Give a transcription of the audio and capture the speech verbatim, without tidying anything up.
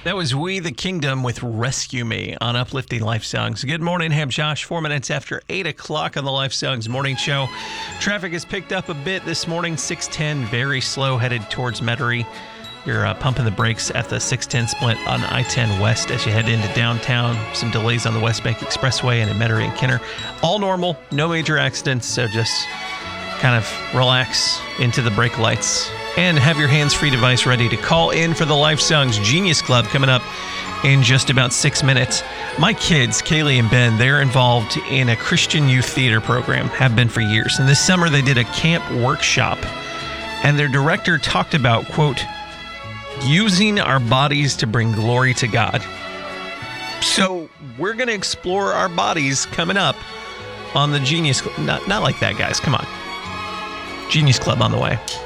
That was We the Kingdom with Rescue Me on Uplifting Life Songs. Good morning, Ham Josh. Four minutes after eight o'clock on the Life Songs Morning Show. Traffic has picked up a bit this morning. six ten, very slow, headed towards Metairie. You're uh, pumping the brakes at the six ten split on I ten West as you head into downtown. Some delays on the West Bank Expressway and in Metairie and Kenner. All normal, no major accidents, so just kind of relax into the brake lights. And have your hands-free device ready to call in for the Life Songs Genius Club coming up in just about six minutes. My kids, Kaylee and Ben, they're involved in a Christian youth theater program, have been for years. And this summer they did a camp workshop. And their director talked about, quote, using our bodies to bring glory to God. So we're going to explore our bodies coming up on the Genius Club. Not, not like that, guys. Come on. Genius Club on the way.